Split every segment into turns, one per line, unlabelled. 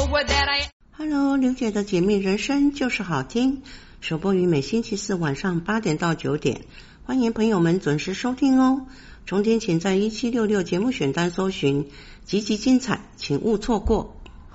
forward that I
Hello， 刘姐的解密人生就是好听，首播于每星期四晚上8点到9点，欢迎朋友们准时收听哦。重听请在1766节目选单搜寻，集集精彩，请勿错过。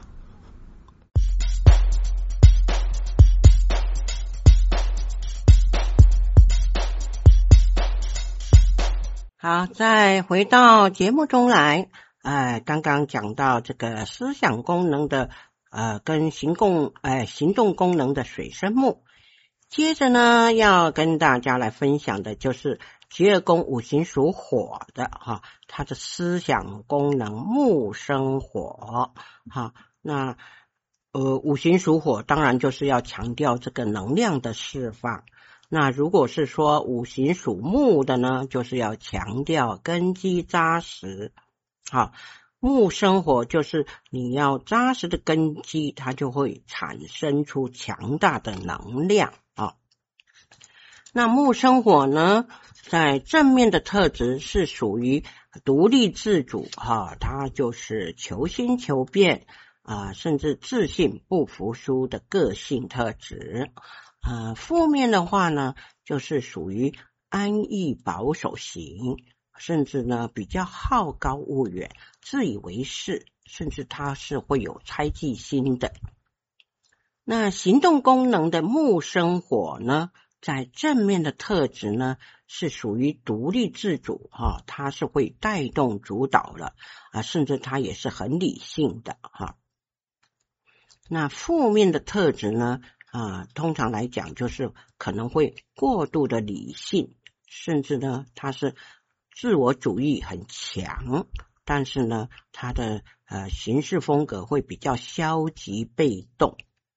好，再回到节目中来，刚刚讲到这个思想功能的跟行动功能的水生木，接着呢要跟大家来分享的就是疾厄宫五行属火的它的思想功能木生火那五行属火当然就是要强调这个能量的释放。那如果是说五行属木的呢，就是要强调根基扎实。木生火就是你要扎实的根基，它就会产生出强大的能量那木生火呢，在正面的特质是属于独立自主它就是求新求变甚至自信不服输的个性特质。负面的话呢，就是属于安逸保守型，甚至呢比较好高骛远，自以为是，甚至它是会有猜忌心的。那行动功能的木生火呢，在正面的特质呢，是属于独立自主它是会带动主导了甚至它也是很理性的那负面的特质呢通常来讲就是可能会过度的理性，甚至呢它是自我主义很强，但是呢它的行事风格会比较消极被动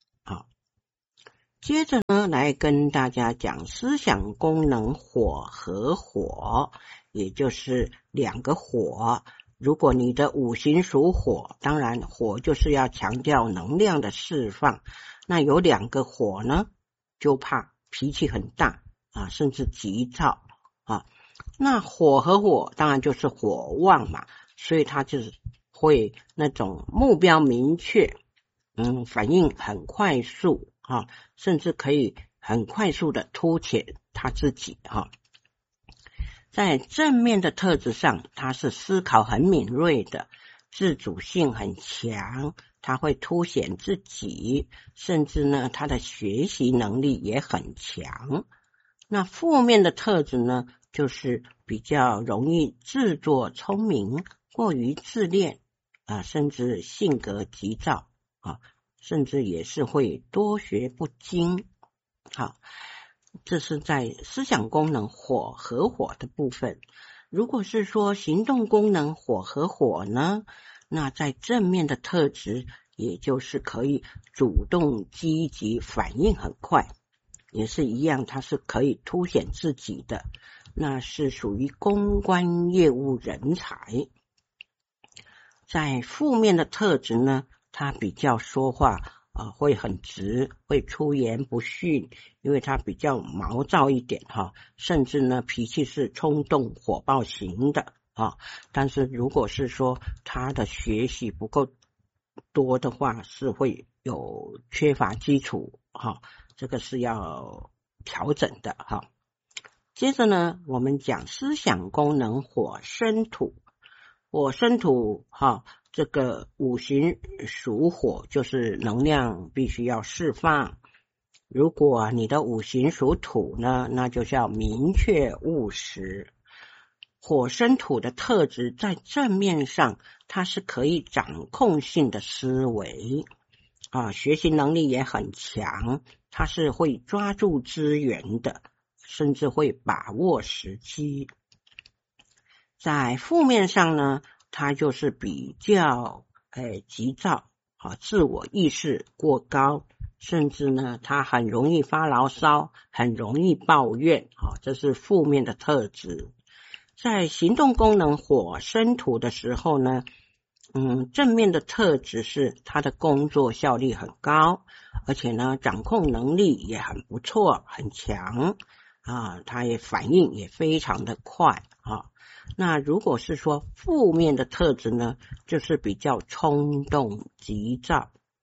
接着呢来跟大家讲思想功能火和火，也就是两个火。如果你的五行属火，当然火就是要强调能量的释放，那有两个火呢就怕脾气很大甚至急躁那火和火当然就是火旺嘛，所以它就是会那种目标明确反应很快速甚至可以很快速的凸显他自己在正面的特质上，他是思考很敏锐的，自主性很强，他会凸显自己，甚至呢他的学习能力也很强。那负面的特质呢，就是比较容易自作聪明，过于自恋甚至性格急躁甚至也是会多学不精这是在思想功能火和火的部分。如果是说行动功能火和火呢，那在正面的特质也就是可以主动积极，反应很快，也是一样，它是可以凸显自己的，那是属于公关业务人才。在负面的特质呢，他比较说话会很直，会出言不逊，因为他比较毛躁一点甚至呢脾气是冲动火爆型的但是如果是说他的学习不够多的话，是会有缺乏基础这个是要调整的接着呢，我们讲思想功能火生土。火生土这个五行属火，就是能量必须要释放。如果你的五行属土呢，那就是要明确务实。火生土的特质在正面上，它是可以掌控性的思维学习能力也很强，它是会抓住资源的，甚至会把握时机。在负面上呢，他就是比较急躁自我意识过高，甚至呢他很容易发牢骚，很容易抱怨这是负面的特质。在行动功能火生土的时候呢，正面的特质是他的工作效率很高，而且呢掌控能力也很不错，很强他也反应也非常的快那如果是说负面的特质呢，就是比较冲动急躁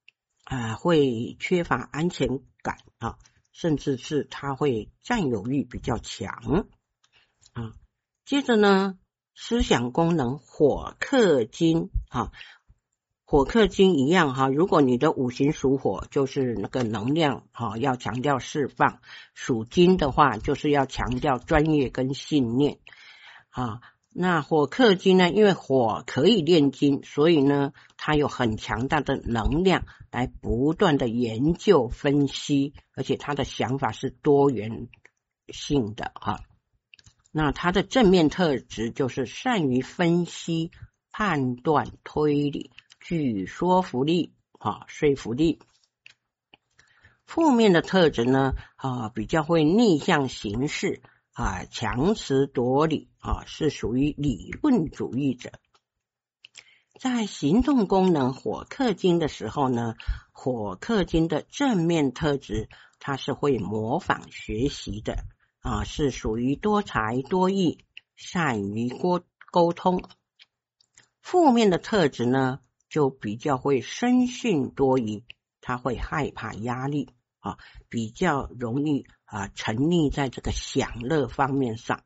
会缺乏安全感啊，甚至是他会占有欲比较强啊。接着呢，思想功能火克金啊，火克金一样哈，如果你的五行属火，就是那个能量要强调释放；属金的话，就是要强调专业跟信念啊。那火克金呢，因为火可以炼金，所以呢，它有很强大的能量来不断的研究分析，而且他的想法是多元性的哈。那他的正面特质就是善于分析、判断、推理，具说服力说服力。负面的特质呢比较会逆向行事强词夺理是属于理论主义者。在行动功能火克金的时候呢，火克金的正面特质它是会模仿学习的是属于多才多艺，善于沟通。负面的特质呢就比较会生性多疑，他会害怕压力比较容易沉溺在这个享乐方面上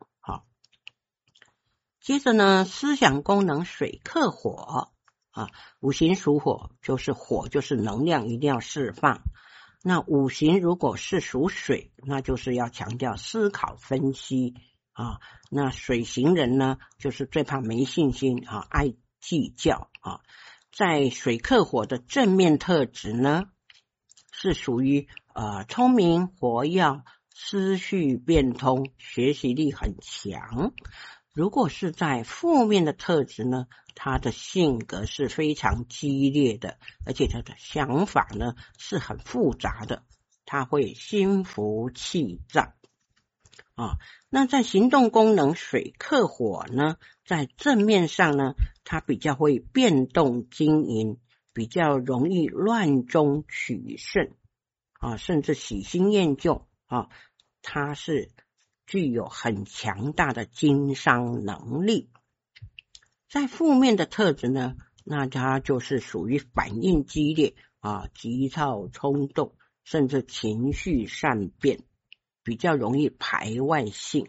接着呢，思想功能水克火五行属火，就是火就是能量一定要释放。那五行如果是属水，那就是要强调思考分析那水型人呢，就是最怕没信心爱计较在水克火的正面特质呢，是属于聪明活跃，思绪变通，学习力很强。如果是在负面的特质呢，他的性格是非常激烈的，而且他的想法呢是很复杂的，他会心浮气躁那在行动功能水克火呢，在正面上呢，他比较会变动经营，比较容易乱中取胜甚至喜新厌旧他是具有很强大的经商能力。在负面的特质呢，那他就是属于反应激烈急躁冲动，甚至情绪善变，比较容易排外性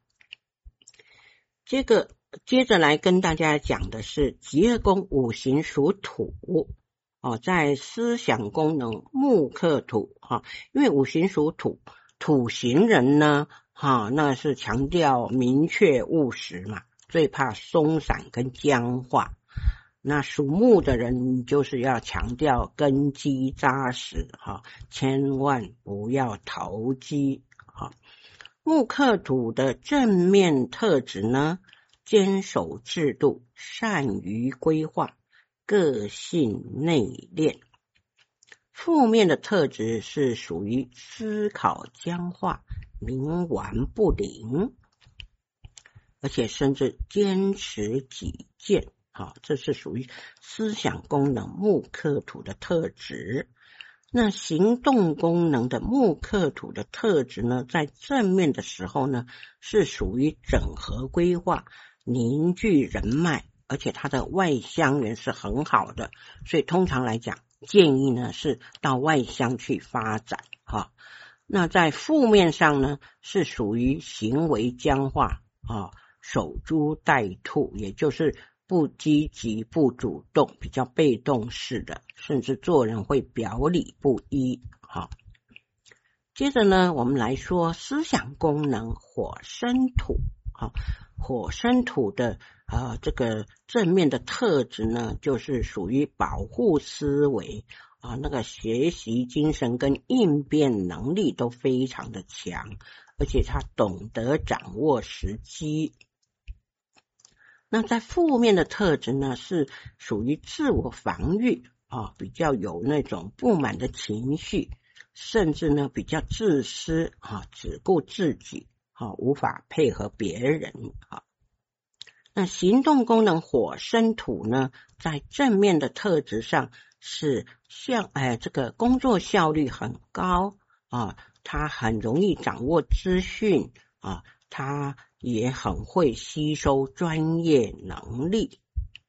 接着来跟大家讲的是疾厄宫五行属土在思想功能木克土因为五行属土，土型人呢那是强调明确务实嘛，最怕松散跟僵化。那属木的人就是要强调根基扎实千万不要投机木克土的正面特质呢，坚守制度，善于规划，个性内敛。负面的特质是属于思考僵化，冥顽不灵，而且甚至坚持己见这是属于思想功能木克土的特质。那行动功能的木克土的特质呢，在正面的时候呢，是属于整合规划，凝聚人脉，而且它的外乡缘是很好的，所以通常来讲建议呢是到外乡去发展那在负面上呢，是属于行为僵化守株待兔，也就是不积极不主动，比较被动式的，甚至做人会表里不一接着呢，我们来说思想功能火生土火生土的这个正面的特质呢，就是属于保护思维那个学习精神跟应变能力都非常的强，而且他懂得掌握时机。那在负面的特质呢，是属于自我防御比较有那种不满的情绪，甚至呢比较自私只顾自己无法配合别人那行动功能火生土呢，在正面的特质上是这个工作效率很高他很容易掌握资讯他也很会吸收专业能力。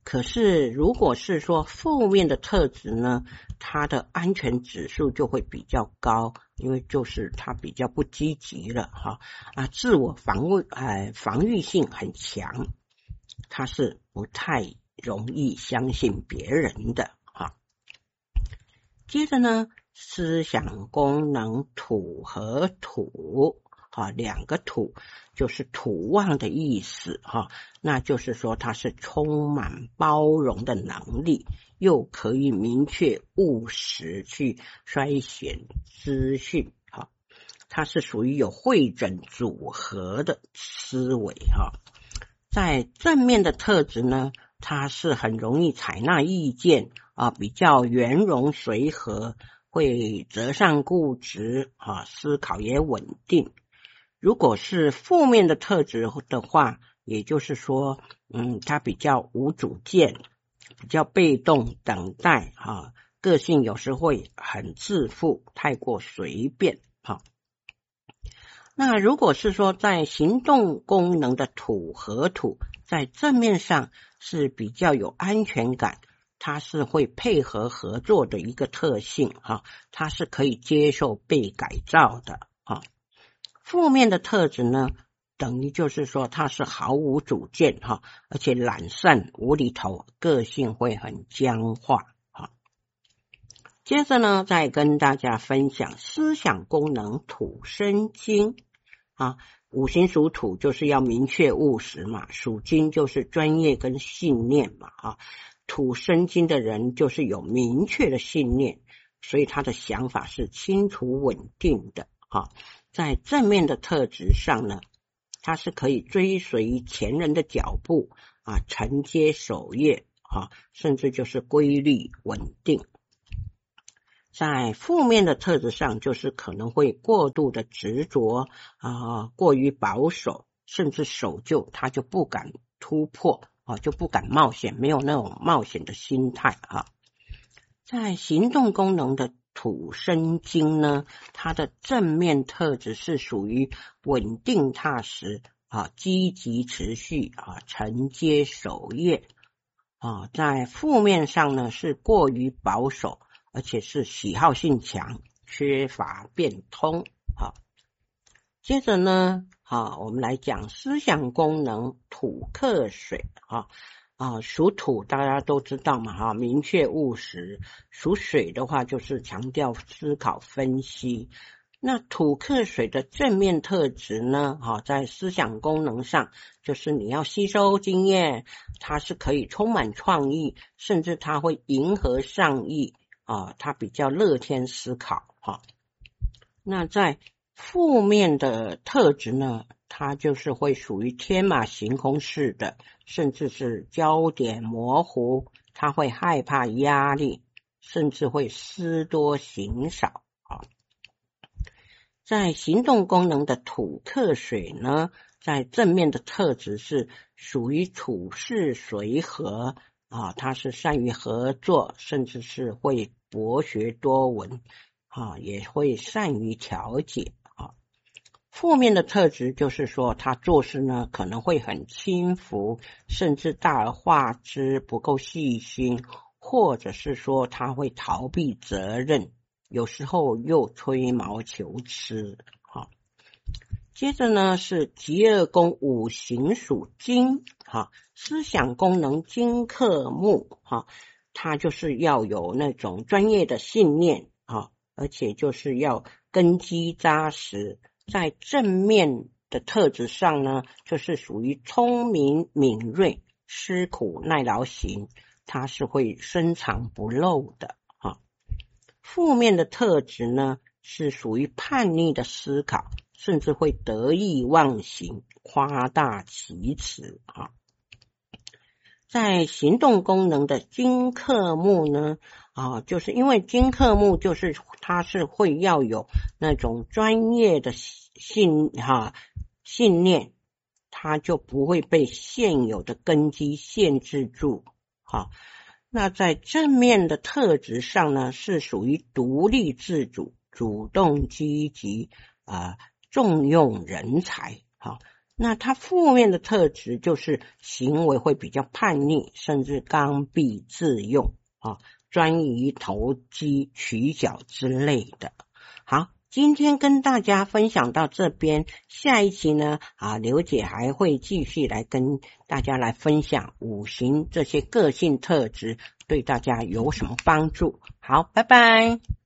可是如果是说负面的特质呢，它的安全指数就会比较高，因为就是它比较不积极了自我防御性很强，它是不太容易相信别人的接着呢，思想功能土和土两个土就是土旺的意思那就是说它是充满包容的能力，又可以明确务实去筛选资讯它是属于有汇整组合的思维在正面的特质呢，它是很容易采纳意见比较圆融随和，会择善固执思考也稳定。如果是负面的特质的话，也就是说它比较无主见，比较被动等待个性有时会很自负，太过随便那如果是说在行动功能的土和土在正面上是比较有安全感，它是会配合合作的一个特性它是可以接受被改造的负面的特质呢，等于就是说它是毫无主见而且懒散无厘头，个性会很僵化接着呢，再跟大家分享思想功能土生金五行属土就是要明确务实嘛，属金就是专业跟信念嘛土生金的人就是有明确的信念，所以他的想法是清楚稳定的在正面的特质上呢，他是可以追随前人的脚步承接守业甚至就是规律稳定。在负面的特质上，就是可能会过度的执着过于保守，甚至守旧，他就不敢突破就不敢冒险，没有那种冒险的心态在行动功能的土生金呢，它的正面特质是属于稳定踏实积极持续承接守业在负面上呢是过于保守，而且是喜好性强，缺乏变通接着呢我们来讲思想功能土克水属土大家都知道嘛明确务实，属水的话就是强调思考分析。那土克水的正面特质呢在思想功能上就是你要吸收经验，它是可以充满创意，甚至它会迎合上意它比较乐天思考那在负面的特质呢，它就是会属于天马行空式的，甚至是焦点模糊，它会害怕压力，甚至会思多行少在行动功能的土克水呢，在正面的特质是属于处事随和它是善于合作，甚至是会博学多闻也会善于调解负面的特质就是说他做事呢可能会很轻浮，甚至大而化之，不够细心，或者是说他会逃避责任，有时候又吹毛求疵接着呢是疾厄宫五行属金思想功能金克木它就是要有那种专业的信念而且就是要根基扎实。在正面的特质上呢，就是属于聪明敏锐，吃苦耐劳型，它是会深藏不露的负面的特质呢是属于叛逆的思考，甚至会得意忘形，夸大其词在行动功能的金克木呢就是因为金克木就是它是会要有那种专业的信念，它就不会被现有的根基限制住那在正面的特质上呢是属于独立自主，主动积极重用人才那它负面的特质就是行为会比较叛逆，甚至刚愎自用专于投机取巧之类的。好，今天跟大家分享到这边，下一期呢刘姐还会继续来跟大家来分享五行这些个性特质对大家有什么帮助。好，拜拜。